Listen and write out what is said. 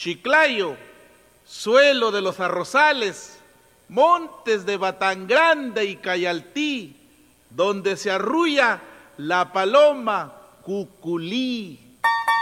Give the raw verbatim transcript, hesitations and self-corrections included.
Chiclayo, suelo de los arrozales, montes de Batangrande y Cayaltí, donde se arrulla la paloma cuculí.